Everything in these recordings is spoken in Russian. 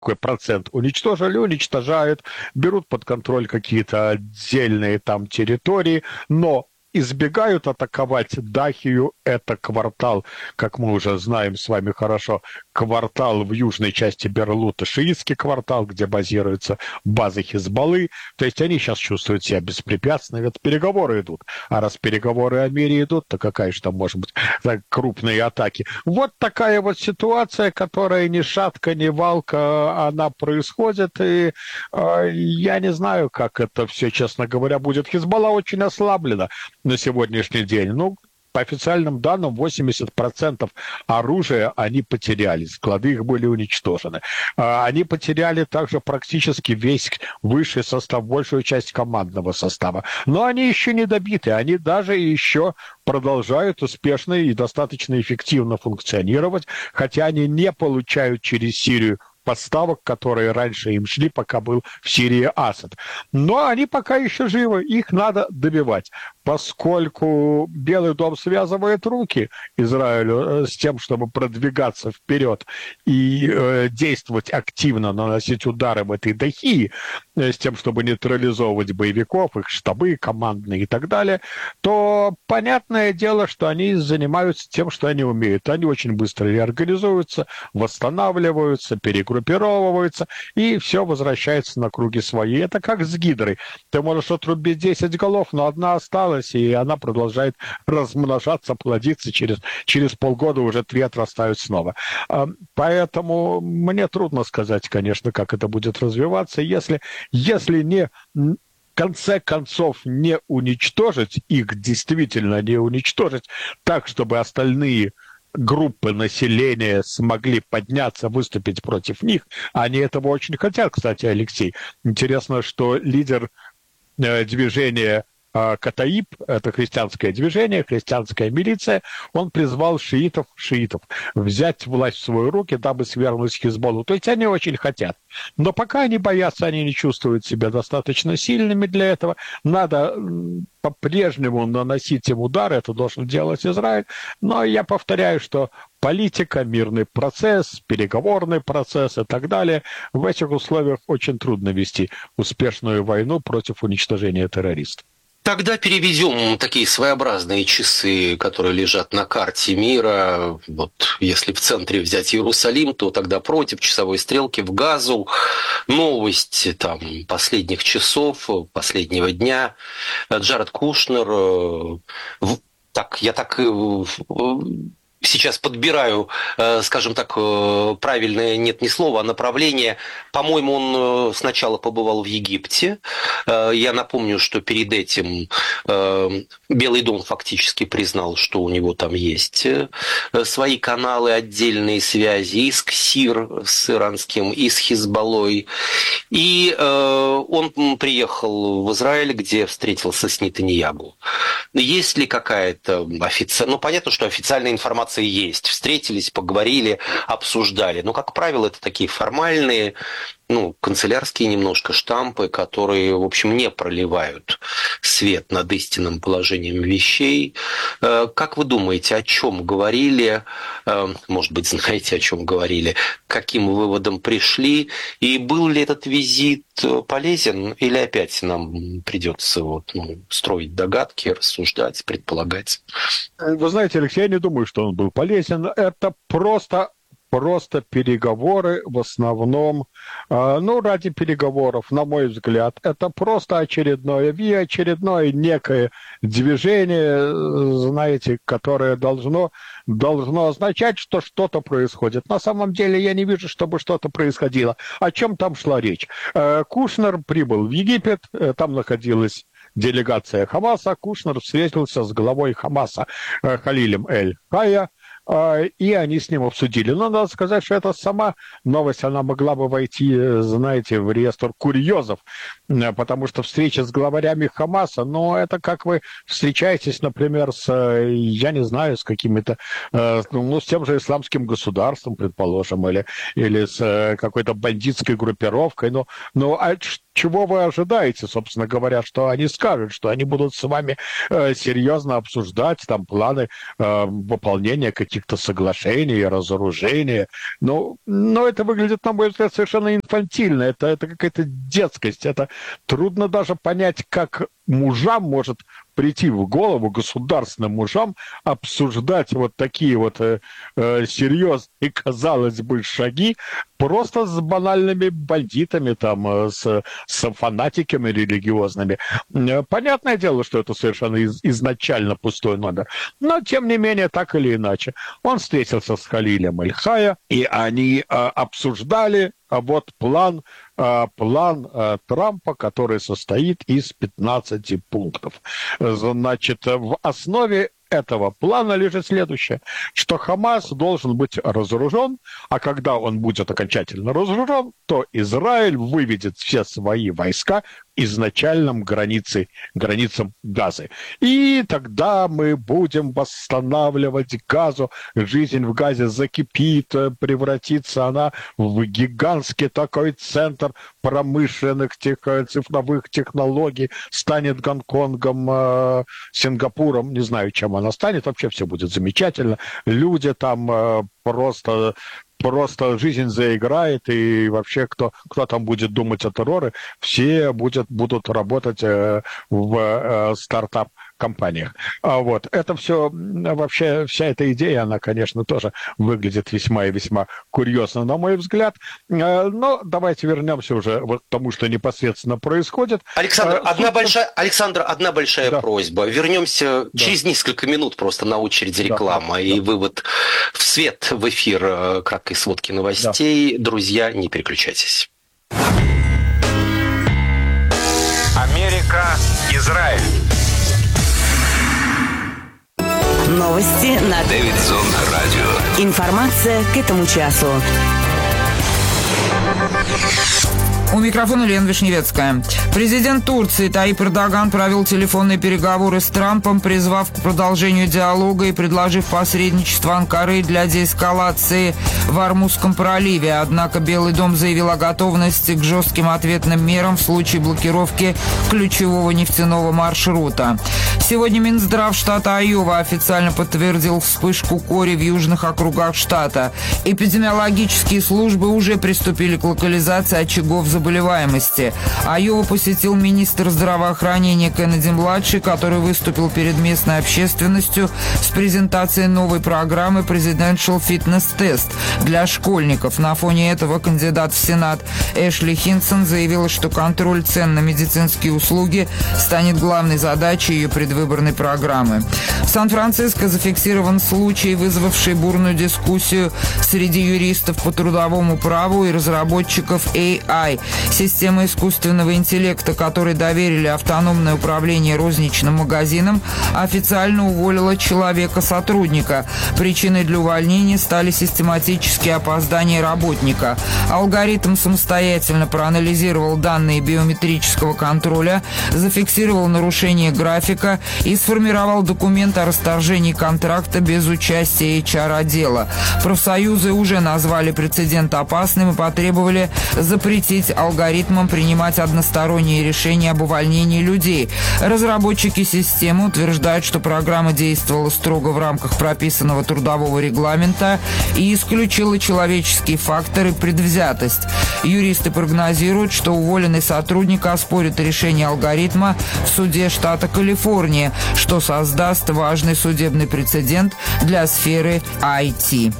какой процент уничтожили, уничтожают, берут под контроль какие-то отдельные там территории, но избегают атаковать Дахию. Это квартал, как мы уже знаем с вами хорошо, квартал в южной части Берлута, шиитский квартал, где базируются базы Хизбаллы. То есть они сейчас чувствуют себя беспрепятственно, ведь переговоры идут. А раз переговоры о мире идут, то какая же там может быть так, крупные атаки? Вот такая вот ситуация, которая ни шатка, ни валка, она происходит. И я не знаю, как это все, честно говоря, будет. Хизбалла очень ослаблена на сегодняшний день. Ну, по официальным данным, 80% оружия они потеряли, склады их были уничтожены. Они потеряли также практически весь высший состав, большую часть командного состава. Но они еще не добиты, они даже еще продолжают успешно и достаточно эффективно функционировать, хотя они не получают через Сирию поставок, которые раньше им шли, пока был в Сирии Асад. Но они пока еще живы, их надо добивать, поскольку Белый дом связывает руки Израилю с тем, чтобы продвигаться вперед и действовать активно, наносить удары в этой Дахии, с тем, чтобы нейтрализовывать боевиков, их штабы, командные и так далее, то понятное дело, что они занимаются тем, что они умеют. Они очень быстро реорганизуются, восстанавливаются, перегруппировываются, и все возвращается на круги свои. Это как с гидрой. Ты можешь отрубить 10 голов, но одна осталась, и она продолжает размножаться, плодиться. Через полгода уже 3 отрастают снова. Поэтому мне трудно сказать, конечно, как это будет развиваться, если не в конце концов не уничтожить их, действительно не уничтожить, так, чтобы остальные группы населения смогли подняться, выступить против них. Они этого очень хотят, кстати, Алексей. Интересно, что лидер движения Катаиб, это христианское движение, христианская милиция, он призвал шиитов взять власть в свои руки, дабы свергнуть Хизбаллу. То есть они очень хотят. Но пока они боятся, они не чувствуют себя достаточно сильными для этого. Надо по-прежнему наносить им удары, это должен делать Израиль. Но я повторяю, что политика, мирный процесс, переговорный процесс и так далее, в этих условиях очень трудно вести успешную войну против уничтожения террористов. Тогда переведем такие своеобразные часы, которые лежат на карте мира. Вот если в центре взять Иерусалим, то тогда против часовой стрелки в Газу. Новости там последних часов, последнего дня. Джаред Кушнер, сейчас подбираю, скажем так, правильное, нет ни слова, а направление. По-моему, он сначала побывал в Египте. Я напомню, что перед этим Белый дом фактически признал, что у него там есть свои каналы, отдельные связи и с КСИР, с иранским, и с Хизбаллой. И он приехал в Израиль, где встретился с Нетаньягу. Есть ли какая-то официальная... Ну, понятно, что официальная информация есть. Встретились, поговорили, обсуждали. Но, как правило, это такие формальные, канцелярские немножко штампы, которые, в общем, не проливают свет над истинным положением вещей. Как вы думаете, о чем говорили? Может быть, знаете, о чем говорили? К каким выводам пришли? И был ли этот визит полезен? Или опять нам придется строить догадки, рассуждать, предполагать? Вы знаете, Алексей, я не думаю, что он был полезен. Это просто переговоры в основном, ради переговоров, на мой взгляд. Это просто очередное некое движение, знаете, которое должно означать, что что-то происходит. На самом деле я не вижу, чтобы что-то происходило. О чем там шла речь? Кушнер прибыл в Египет, там находилась делегация Хамаса. Кушнер встретился с главой Хамаса Халилем Эль-Хая, и они с ним обсудили. Но надо сказать, что эта сама новость, она могла бы войти, знаете, в реестр курьезов, потому что встреча с главарями Хамаса, это как вы встречаетесь, например, с какими-то, с тем же исламским государством, предположим, или с какой-то бандитской группировкой, чего вы ожидаете, собственно говоря, что они скажут, что они будут с вами серьезно обсуждать там планы выполнения каких-то соглашений, разоружения. Но это выглядит, на мой взгляд, совершенно инфантильно. Это какая-то детскость. Это трудно даже понять, как мужам может прийти в голову, государственным мужам, обсуждать вот такие вот серьезные, казалось бы, шаги просто с банальными бандитами, там, с фанатиками религиозными. Понятное дело, что это совершенно изначально пустой номер. Но, тем не менее, так или иначе, он встретился с Халилем Эль-Хая, и они обсуждали вот план Трампа, который состоит из 15 пунктов. Значит, в основе этого плана лежит следующее, что Хамас должен быть разоружен, а когда он будет окончательно разоружен, то Израиль выведет все свои войска изначальным границам Газы. И тогда мы будем восстанавливать Газу, жизнь в Газе закипит, превратится она в гигантский такой центр промышленных цифровых технологий, станет Гонконгом, Сингапуром, не знаю, чем она станет, вообще все будет замечательно. Люди там просто жизнь заиграет, и вообще кто там будет думать о терроре, все будут работать в стартап-компаниях. Вот. Это все, вообще, вся эта идея, она, конечно, тоже выглядит весьма и весьма курьезно, на мой взгляд. Но давайте вернемся уже вот к тому, что непосредственно происходит. Александр, одна большая просьба. Вернемся через несколько минут, просто на очереди реклама и вывод в свет, в эфир краткой сводки новостей. Друзья, не переключайтесь. Америка, Израиль. Новости на Дэвидсон радио. Информация к этому часу. У микрофона Лена Вишневецкая. Президент Турции Таип Эрдоган провел телефонные переговоры с Трампом, призвав к продолжению диалога и предложив посредничество Анкары для деэскалации в Ормузском проливе. Однако Белый дом заявил о готовности к жестким ответным мерам в случае блокировки ключевого нефтяного маршрута. Сегодня Минздрав штата Айова официально подтвердил вспышку кори в южных округах штата. Эпидемиологические службы уже приступили к локализации очагов заболеваемости. Айову посетил министр здравоохранения Кеннеди-младший, который выступил перед местной общественностью с презентацией новой программы Presidential Fitness Test для школьников. На фоне этого кандидат в Сенат Эшли Хинсон заявила, что контроль цен на медицинские услуги станет главной задачей ее предвыборной программы. В Сан-Франциско зафиксирован случай, вызвавший бурную дискуссию среди юристов по трудовому праву и разработчиков AI, системы искусственного интеллекта, которой доверили автономное управление розничным магазином, официально уволила человека-сотрудника. Причиной для увольнения стали систематические опоздания работника. Алгоритм самостоятельно проанализировал данные биометрического контроля, зафиксировал нарушение графика и сформировал документ о расторжении контракта без участия HR-отдела. Профсоюзы уже назвали прецедент опасным и потребовали запретить алгоритмам принимать односторонние решения об увольнении людей. Разработчики системы утверждают, что программа действовала строго в рамках прописанного трудового регламента и исключила человеческие факторы, предвзятость. Юристы прогнозируют, что уволенный сотрудник оспорит решение алгоритма в суде штата Калифорния, что создаст важный судебный прецедент для сферы IT.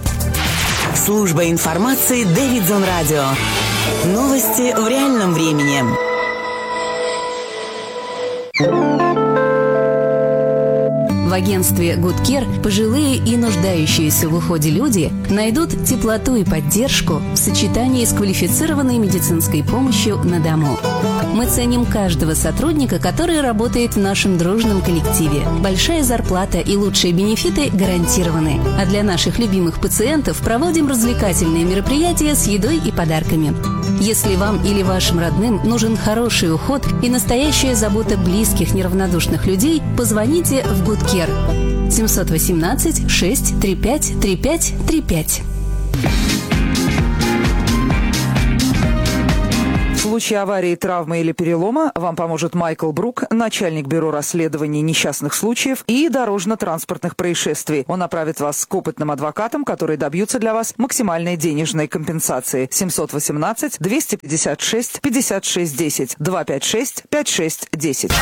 Служба информации Дэвидсон радио. Новости в реальном времени. В агентстве Good Care пожилые и нуждающиеся в уходе люди найдут теплоту и поддержку в сочетании с квалифицированной медицинской помощью на дому. Мы ценим каждого сотрудника, который работает в нашем дружном коллективе. Большая зарплата и лучшие бенефиты гарантированы. А для наших любимых пациентов проводим развлекательные мероприятия с едой и подарками. Если вам или вашим родным нужен хороший уход и настоящая забота близких, неравнодушных людей, позвоните в Good Care 718 635 3535. В случае аварии, травмы или перелома вам поможет Майкл Брук, начальник бюро расследований несчастных случаев и дорожно-транспортных происшествий. Он направит вас к опытным адвокатам, которые добьются для вас максимальной денежной компенсации. 718-256-56-10, 256-56-10.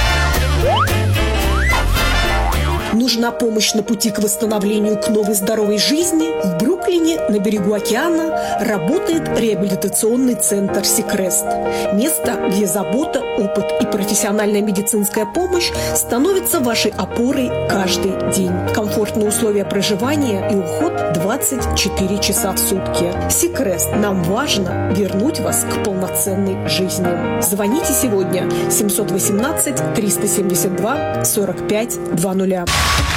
Нужна помощь на пути к восстановлению к новой здоровой жизни? В Бруклине, на берегу океана, работает реабилитационный центр «Сикрест». Место, где забота, опыт и профессиональная медицинская помощь становятся вашей опорой каждый день. Комфортные условия проживания и уход 24 часа в сутки. «Сикрест». Нам важно вернуть вас к полноценной жизни. Звоните сегодня 718-372-4520.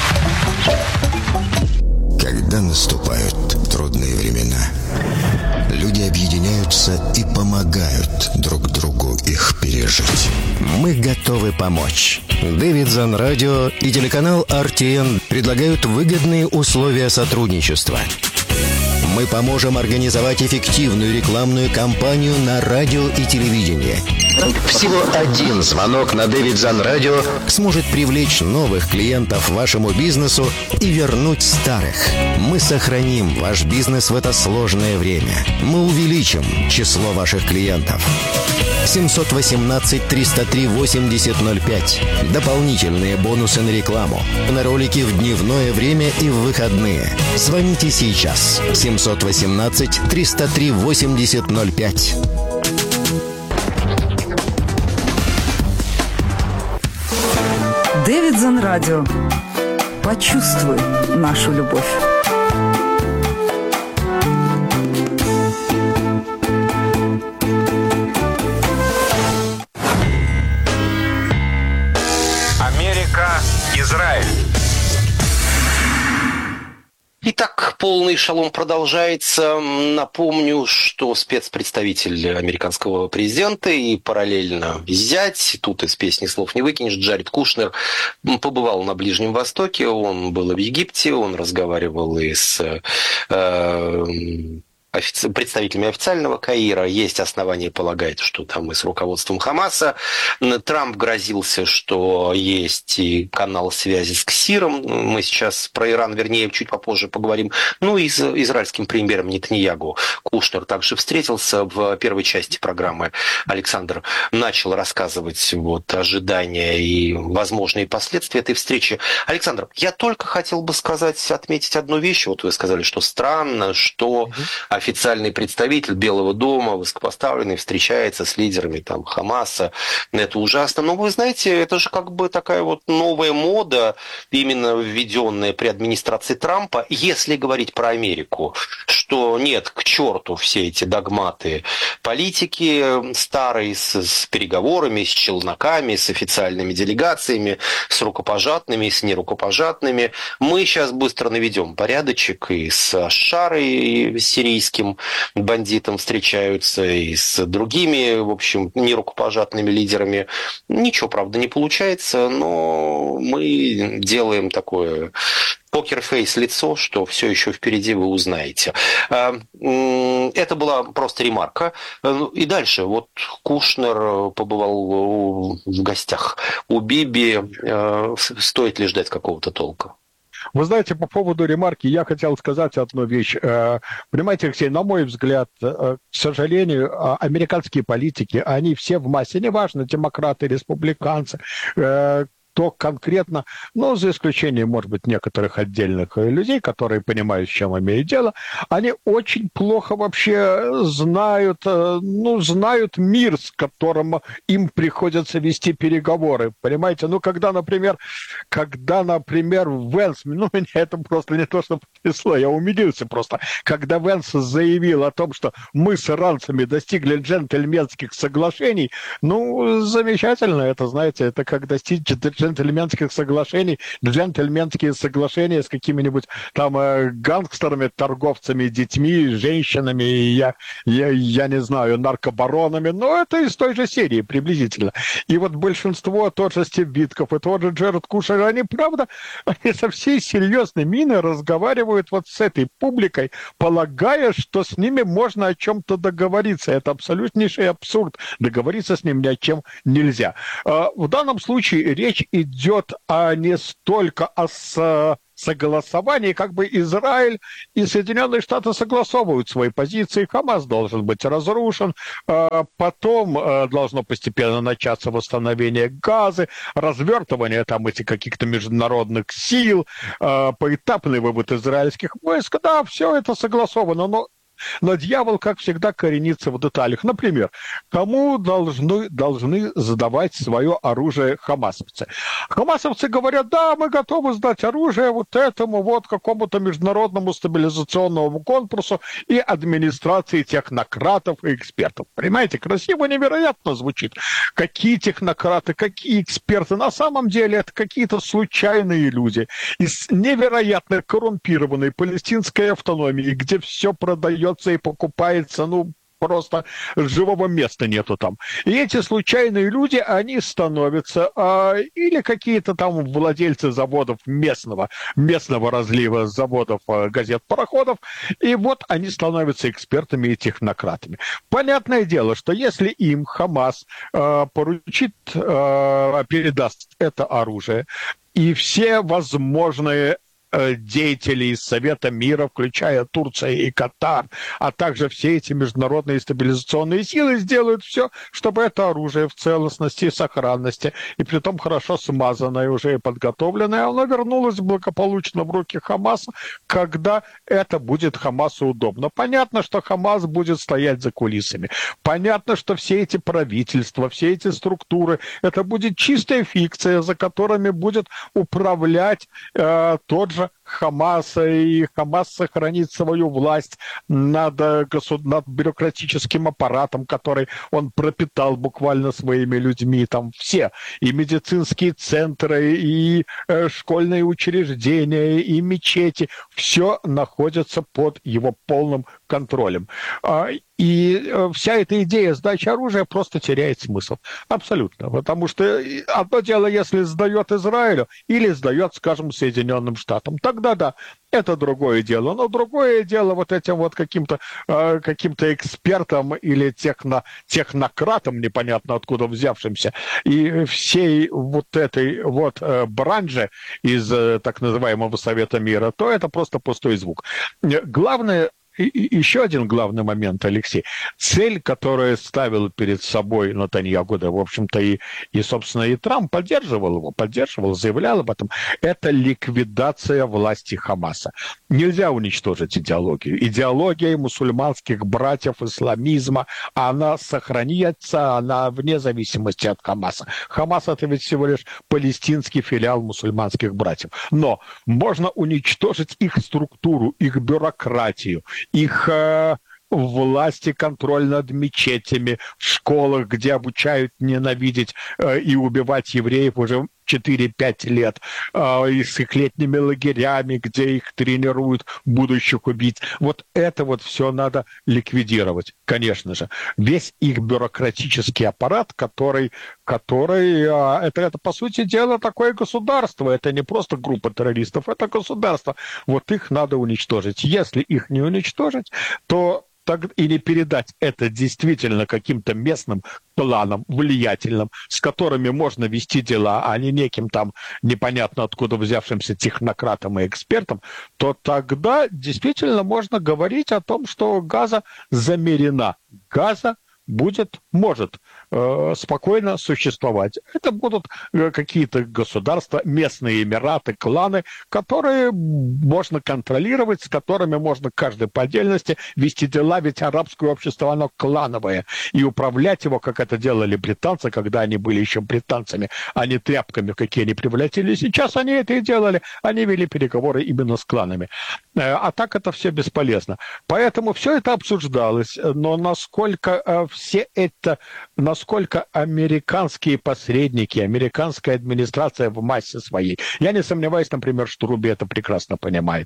Когда наступают трудные времена, люди объединяются и помогают друг другу их пережить. Мы готовы помочь. Davidson Radio и телеканал RTN предлагают выгодные условия сотрудничества. Мы поможем организовать эффективную рекламную кампанию на радио и телевидении. Всего один звонок на Davidson Radio сможет привлечь новых клиентов вашему бизнесу и вернуть старых. Мы сохраним ваш бизнес в это сложное время. Мы увеличим число ваших клиентов. 718-303-8005. Дополнительные бонусы на рекламу. На ролики в дневное время и в выходные. Звоните сейчас. 718-303-8005. Davidson Radio. Почувствуй нашу любовь. Америка, Израиль. Итак, полный шалом продолжается. Напомню, что спецпредставитель американского президента и параллельно зять, тут из песни слов не выкинешь, Джаред Кушнер побывал на Ближнем Востоке, он был в Египте, он разговаривал и с представителями официального Каира. Есть основания полагать, что там и с руководством Хамаса. Трамп грозился, что есть и канал связи с Ксиром. Мы сейчас про Иран, вернее, чуть попозже поговорим. Ну и с израильским премьером Нетаньягу. Кушнер также встретился в первой части программы. Александр начал рассказывать ожидания и возможные последствия этой встречи. Александр, я только хотел бы отметить одну вещь. Вот вы сказали, что странно, что официальный представитель Белого дома, высокопоставленный, встречается с лидерами Хамаса. Это ужасно. Но вы знаете, это же как бы такая новая мода, именно введенная при администрации Трампа, если говорить про Америку, что нет, к черту все эти догматы политики старые с переговорами, с челноками, с официальными делегациями, с рукопожатными, с нерукопожатными. Мы сейчас быстро наведем порядочек и с Аш-Шарой, и с сирийским бандитом встречаются, и с другими, в общем, нерукопожатными лидерами. Ничего, правда, не получается, но мы делаем такое покерфейс лицо, что все еще впереди, вы узнаете. Это была просто ремарка. И дальше. Кушнер побывал в гостях у Биби. Стоит ли ждать какого-то толка? Вы знаете, по поводу ремарки я хотел сказать одну вещь. Понимаете, Алексей, на мой взгляд, к сожалению, американские политики, они все в массе, неважно, демократы, республиканцы, то конкретно, за исключением, может быть, некоторых отдельных людей, которые понимают, с чем имеют дело, они очень плохо вообще знают мир, с которым им приходится вести переговоры, понимаете? Когда, например, Венс, меня это просто не то, что потрясло, я умилился просто, когда Венс заявил о том, что мы с иранцами достигли джентльменских соглашений, замечательно, это, знаете, это как достичь джентльменских соглашений, джентльменские соглашения с какими-нибудь там гангстерами, торговцами детьми, женщинами, я не знаю, наркобаронами, но это из той же серии приблизительно. И вот большинство, тот же Стив Битков и тот же Джеред Кушер, они, правда, они со всей серьезной миной разговаривают вот с этой публикой, полагая, что с ними можно о чем-то договориться. Это абсолютнейший абсурд. Договориться с ним ни о чем нельзя. В данном случае речь идет не столько о согласовании, как бы Израиль и Соединенные Штаты согласовывают свои позиции. Хамас должен быть разрушен, потом должно постепенно начаться восстановление Газы, развертывание там этих каких-то международных сил, поэтапный вывод израильских войск. Да, все это согласовано, но дьявол, как всегда, коренится в деталях. Например, кому должны сдавать свое оружие хамасовцы? Хамасовцы говорят, да, мы готовы сдать оружие вот этому вот какому-то международному стабилизационному конкурсу и администрации технократов и экспертов. Понимаете, красиво невероятно звучит. Какие технократы, какие эксперты? На самом деле это какие-то случайные люди из невероятно коррумпированной палестинской автономии, где все продается и покупается, просто живого места нету там. И эти случайные люди, они становятся или какие-то там владельцы заводов местного разлива, заводов, газет, пароходов, и вот они становятся экспертами и технократами. Понятное дело, что если им Хамас передаст это оружие, и все возможные деятели из Совета мира, включая Турция и Катар, а также все эти международные стабилизационные силы сделают все, чтобы это оружие в целостности и сохранности, и притом хорошо смазанное уже и подготовленное, оно вернулось благополучно в руки Хамаса, когда это будет Хамасу удобно. Понятно, что Хамас будет стоять за кулисами. Понятно, что все эти правительства, все эти структуры, это будет чистая фикция, за которыми будет управлять тот же Хамас, и Хамас сохранит свою власть над бюрократическим аппаратом, который он пропитал буквально своими людьми. Там все, и медицинские центры, и школьные учреждения, и мечети, все находится под его полным контролем. И вся эта идея сдачи оружия просто теряет смысл. Абсолютно. Потому что одно дело, если сдает Израилю или сдает, скажем, Соединенным Штатам. Тогда да, это другое дело. Но другое дело вот этим вот каким-то экспертам или технократам, непонятно откуда взявшимся, и всей вот этой вот бранже из так называемого Совета мира, то это просто пустой звук. Главное, и еще один главный момент, Алексей. Цель, которую ставил перед собой Нетаньяху, да, в общем-то, и собственно, и Трамп поддерживал, заявлял об этом, это ликвидация власти Хамаса. Нельзя уничтожить идеологию. Идеология мусульманских братьев исламизма, она сохранится, она вне зависимости от Хамаса. Хамас – это ведь всего лишь палестинский филиал мусульманских братьев. Но можно уничтожить их структуру, их бюрократию, их власть и контроль над мечетями в школах, где обучают ненавидеть и убивать евреев уже 4-5 лет, и с их летними лагерями, где их тренируют будущих убийц. Вот это вот все надо ликвидировать, конечно же. Весь их бюрократический аппарат, который это, по сути дела, такое государство. Это не просто группа террористов, это государство. Вот их надо уничтожить. Если их не уничтожить, то и не передать это действительно каким-то местным кланам, влиятельным, с которыми можно вести дела, а не неким там непонятно откуда взявшимся технократам и экспертам, то тогда действительно можно говорить о том, что Газа замерена. Газа может спокойно существовать. Это будут какие-то государства, местные эмираты, кланы, которые можно контролировать, с которыми можно каждый по отдельности вести дела, ведь арабское общество, оно клановое, и управлять его, как это делали британцы, когда они были еще британцами, а не тряпками, какие они превратили. Сейчас они это и делали, они вели переговоры именно с кланами. А так это все бесполезно. Поэтому все это обсуждалось, но насколько насколько американские посредники, американская администрация в массе своей, я не сомневаюсь, например, что Руби это прекрасно понимает,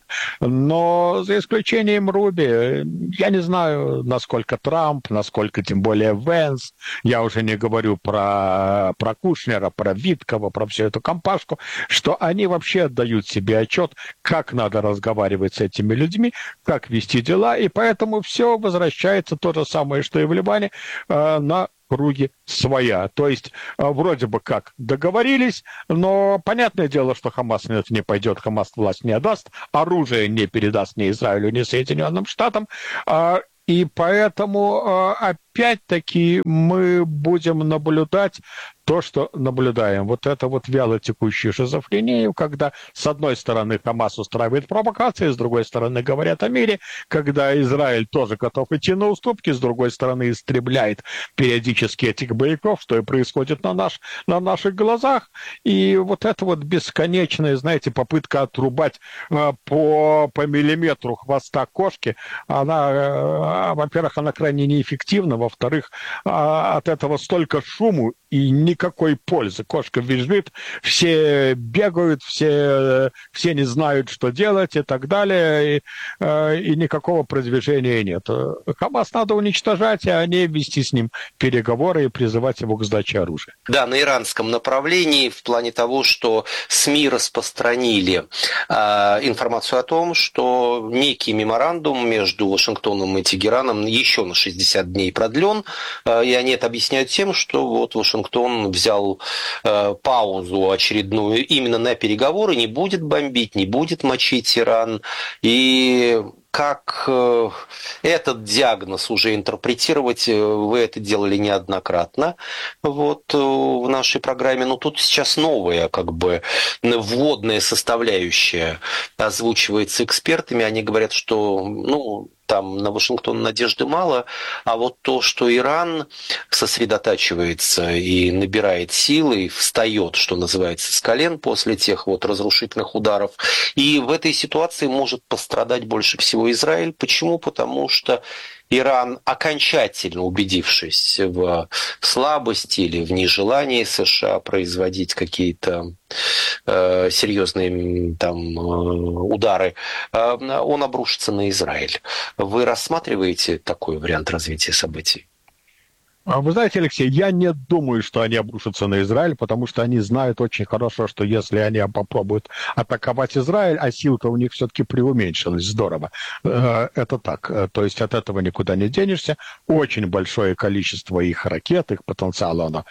но за исключением Руби, я не знаю, насколько Трамп, насколько тем более Венс, я уже не говорю про Кушнера, про Виткова, про всю эту компашку, что они вообще отдают себе отчет, как надо разговаривать с этими людьми, как вести дела, и поэтому все возвращается то же самое, что и в Ливане, на круги своя. То есть вроде бы как договорились, но понятное дело, что Хамас на это не пойдет, Хамас власть не отдаст, оружие не передаст ни Израилю, ни Соединенным Штатам, и поэтому опять-таки мы будем наблюдать то, что наблюдаем. Вот это вот вяло текущую шизофрению, когда с одной стороны Хамас устраивает провокации, с другой стороны говорят о мире, когда Израиль тоже готов идти на уступки, с другой стороны истребляет периодически этих боевиков, что и происходит на наших глазах. И вот это вот бесконечная, знаете, попытка отрубать по миллиметру хвоста кошки, она, во-первых, она крайне неэффективна, во-вторых, от этого столько шуму и никакой пользы. Кошка визжит, все бегают, все не знают, что делать и так далее, и никакого продвижения нет. Хамас надо уничтожать, а не вести с ним переговоры и призывать его к сдаче оружия. Да, на иранском направлении в плане того, что СМИ распространили информацию о том, что некий меморандум между Вашингтоном и Тегераном еще на 60 дней продлен, и они это объясняют тем, что вот Вашингтон взял паузу очередную именно на переговоры, не будет бомбить, не будет мочить Иран. И как этот диагноз уже интерпретировать, вы это делали неоднократно вот, в нашей программе. Но тут сейчас новая, как бы, вводная составляющая озвучивается экспертами. Они говорят, что, там на Вашингтон надежды мало, а вот то, что Иран сосредотачивается и набирает силы, и встает, что называется, с колен после тех вот разрушительных ударов. И в этой ситуации может пострадать больше всего Израиль. Почему? Потому что Иран, окончательно убедившись в слабости или в нежелании США производить какие-то серьезные там удары, он обрушится на Израиль. Вы рассматриваете такой вариант развития событий? Вы знаете, Алексей, я не думаю, что они обрушатся на Израиль, потому что они знают очень хорошо, что если они попробуют атаковать Израиль, а силы-то у них все-таки преуменьшилась здорово. Это так. То есть от этого никуда не денешься. Очень большое количество их ракет, их потенциала, оно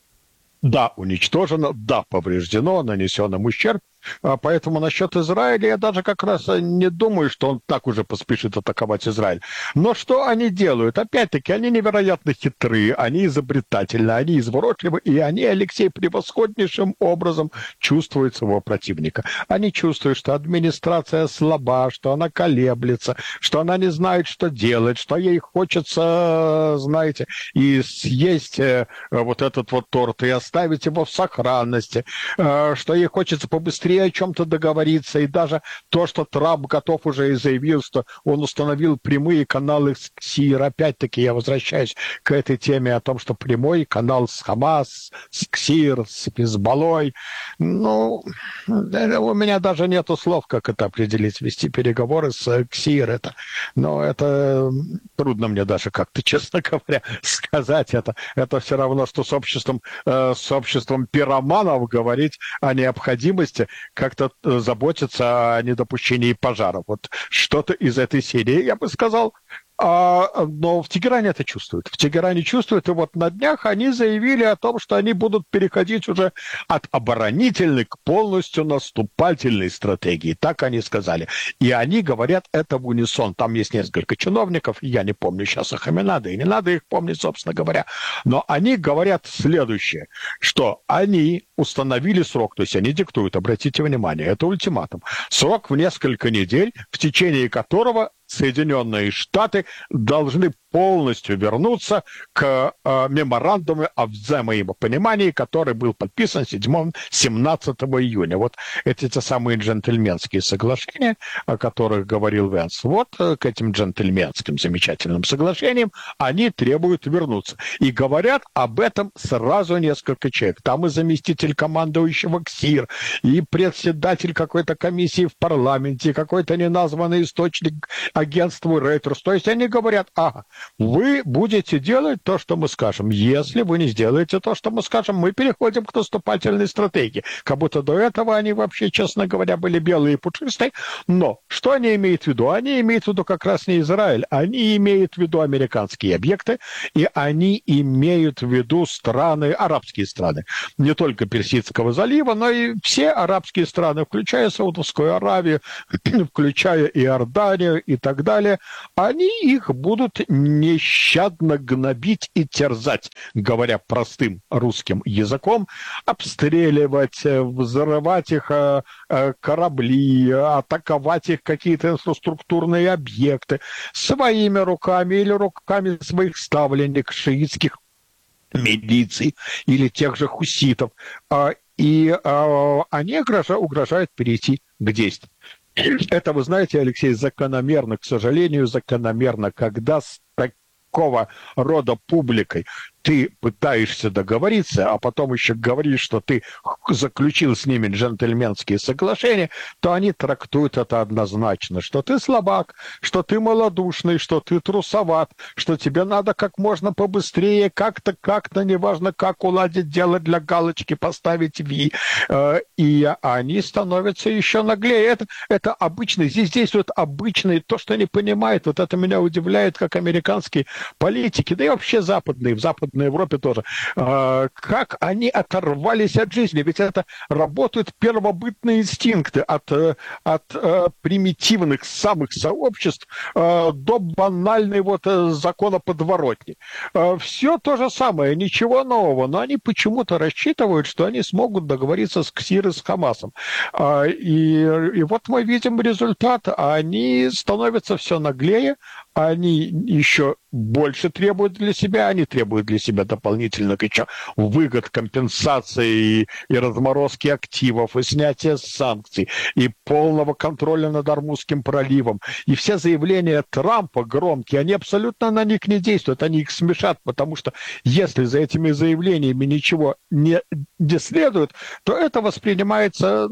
уничтожено, повреждено, нанесен им ущерб. Поэтому насчет Израиля я даже как раз не думаю, что он так уже поспешит атаковать Израиль. Но что они делают? Опять-таки, они невероятно хитрые, они изобретательны, они изворотливы, и они, Алексей, превосходнейшим образом чувствуют своего противника. Они чувствуют, что администрация слаба, что она колеблется, что она не знает, что делать, что ей хочется, знаете, и съесть вот этот вот торт и оставить его в сохранности, что ей хочется побыстрее о чем-то договориться, и даже то, что Трамп готов уже и заявил, что он установил прямые каналы с КСИР. Опять-таки я возвращаюсь к этой теме о том, что прямой канал с Хамас, с КСИР, с Хизбаллой. У меня даже нету слов, как это определить, вести переговоры с КСИР. Это трудно мне даже как-то, честно говоря, сказать. Это все равно, что с обществом пироманов говорить о необходимости как-то заботиться о недопущении пожаров. Вот что-то из этой серии, я бы сказал. Но в Тегеране это чувствуют. В Тегеране чувствуют, и вот на днях они заявили о том, что они будут переходить уже от оборонительной к полностью наступательной стратегии. Так они сказали. И они говорят это в унисон. Там есть несколько чиновников, я не помню сейчас их имена, да и не надо их помнить, собственно говоря. Но они говорят следующее, что они установили срок, то есть они диктуют, обратите внимание, это ультиматум. Срок в несколько недель, в течение которого Соединенные Штаты должны полностью вернуться к меморандуму о взаимопонимании, который был подписан 17 июня. Вот эти те самые джентльменские соглашения, о которых говорил Венс. Вот к этим джентльменским замечательным соглашениям они требуют вернуться. И говорят об этом сразу несколько человек. Там и заместитель командующего КСИР, и председатель какой-то комиссии в парламенте, и какой-то неназванный источник агентству Reuters. То есть они говорят, ага, вы будете делать то, что мы скажем. Если вы не сделаете то, что мы скажем, мы переходим к наступательной стратегии. Как будто до этого они вообще, честно говоря, были белые и пушистые. Но что они имеют в виду? Они имеют в виду как раз не Израиль. Они имеют в виду американские объекты, и они имеют в виду страны, арабские страны. Не только Персидского залива, но и все арабские страны, включая Саудовскую Аравию, включая Иорданию и так далее. Они их будут нещадно гнобить и терзать, говоря простым русским языком, обстреливать, взрывать их корабли, атаковать их какие-то инфраструктурные объекты своими руками или руками своих ставленников, шиитских милиций или тех же хуситов. И они угрожают перейти к действию. Это, вы знаете, Алексей, закономерно, к сожалению, закономерно, когда с такого рода публикой ты пытаешься договориться, а потом еще говоришь, что ты заключил с ними джентльменские соглашения, то они трактуют это однозначно, что ты слабак, что ты малодушный, что ты трусоват, что тебе надо как можно побыстрее, как-то, неважно как, уладить дело для галочки, поставить «Ви». И они становятся еще наглее. Это обычный, здесь действует обычный, то, что они понимают, вот это меня удивляет, как американские политики, да и вообще западные, в Западной Европе тоже, как они оторвались от жизни, ведь это работают первобытные инстинкты от примитивных самых сообществ до банальной закона подворотни. Все то же самое, ничего нового, но они почему-то рассчитывают, что они смогут договориться с КСИР и с Хамасом. И вот мы видим результат, они становятся все наглее, они еще больше требуют для себя, они требуют для себя дополнительных еще выгод, компенсации и разморозки активов, и снятия санкций, и полного контроля над Ормузским проливом. И все заявления Трампа громкие, они абсолютно на них не действуют, они их смешат, потому что если за этими заявлениями ничего не следует, то это воспринимается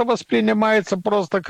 просто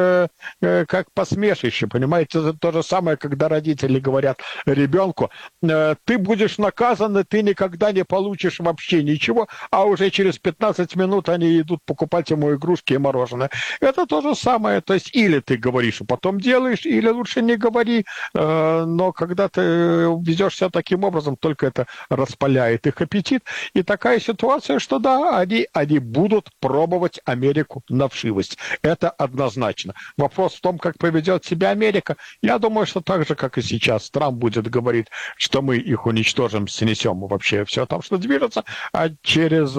как посмешище, понимаете? Это то же самое, когда родители говорят ребенку, ты будешь наказан, и ты никогда не получишь вообще ничего, а уже через 15 минут они идут покупать ему игрушки и мороженое. Это то же самое, то есть или ты говоришь, а потом делаешь, или лучше не говори, но когда ты ведешь себя таким образом, только это распаляет их аппетит. И такая ситуация, что да, они будут пробовать Америку на вшивость. Это однозначно. Вопрос в том, как поведет себя Америка. Я думаю, что так же, как и сейчас, Трамп будет говорить, что мы их уничтожим, снесем вообще все там, что движется, а через,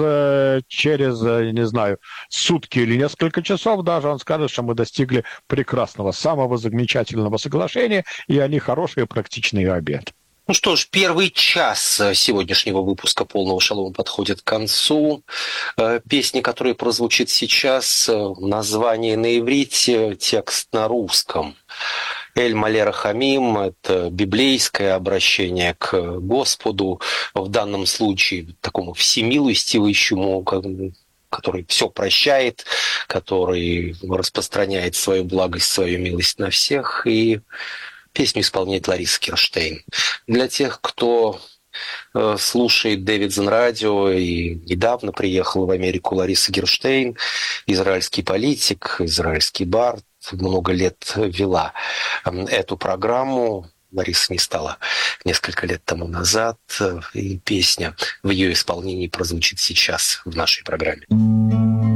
не знаю, сутки или несколько часов даже он скажет, что мы достигли прекрасного, самого замечательного соглашения, и они хорошие, практичные обед. Ну что ж, первый час сегодняшнего выпуска «Полного шалома» подходит к концу. Песня, которая прозвучит сейчас, название на иврите, текст на русском. «Эль мале рахамим» – это библейское обращение к Господу, в данном случае такому всемилостивящему, который все прощает, который распространяет свою благость, свою милость на всех. И песню исполняет Лариса Герштейн. Для тех, кто слушает Дэвидсон радио, и недавно приехала в Америку Лариса Герштейн, израильский политик, израильский бард, много лет вела эту программу. Лариса не стала несколько лет тому назад, и песня в ее исполнении прозвучит сейчас в нашей программе.